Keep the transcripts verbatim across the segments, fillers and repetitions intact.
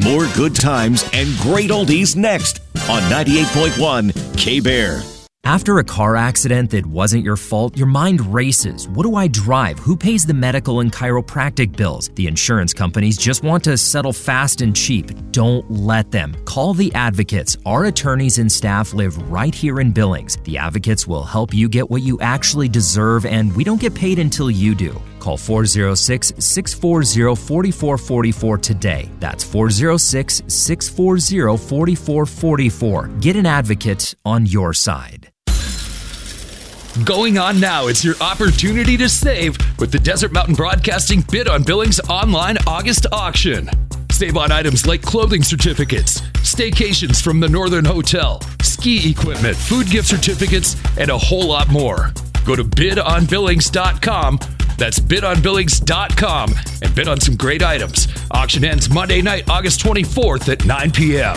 More good times and great oldies next on ninety-eight point one K-Bear. After a car accident that wasn't your fault, your mind races. What do I drive? Who pays the medical and chiropractic bills? The insurance companies just want to settle fast and cheap. Don't let them. Call the Advocates. Our attorneys and staff live right here in Billings. The Advocates will help you get what you actually deserve, and we don't get paid until you do. Call four oh six, six four oh, four four four four today. That's four oh six, six four oh, four four four four. Get an Advocate on your side. Going on now, it's your opportunity to save with the Desert Mountain Broadcasting Bid on Billings online August auction. Save on items like clothing certificates, staycations from the Northern Hotel, ski equipment, food gift certificates, and a whole lot more. Go to bid on billings dot com. That's bid on billings dot com and bid on some great items. Auction ends Monday night, August twenty-fourth at nine p.m.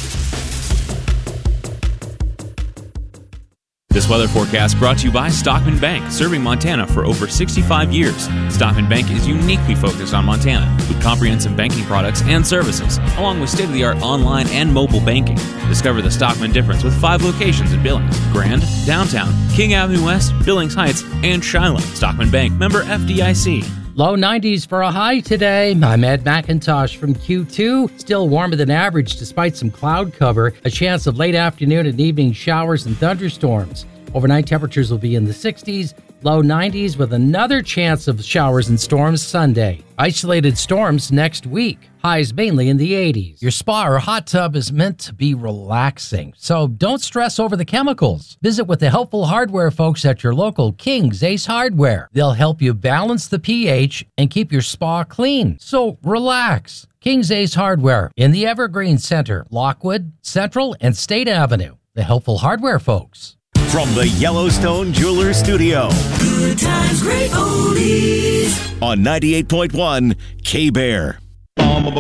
This weather forecast brought to you by Stockman Bank, serving Montana for over sixty-five years. Stockman Bank is uniquely focused on Montana, with comprehensive banking products and services, along with state-of-the-art online and mobile banking. Discover the Stockman difference with five locations in Billings: Grand, Downtown, King Avenue West, Billings Heights, and Shiloh. Stockman Bank, member F D I C. Low nineties for a high today. I'm Ed McIntosh from Q two. Still warmer than average despite some cloud cover. A chance of late afternoon and evening showers and thunderstorms. Overnight temperatures will be in the sixties, low nineties with another chance of showers and storms Sunday. Isolated storms next week. Highs mainly in the eighties. Your spa or hot tub is meant to be relaxing, so don't stress over the chemicals. Visit with the helpful hardware folks at your local King's Ace Hardware. They'll help you balance the pH and keep your spa clean, so relax. King's Ace Hardware in the Evergreen Center, Lockwood, Central, and State Avenue. The helpful hardware folks. From the Yellowstone Jewelers Studio. Good times, great oldies. On ninety-eight point one K-Bear.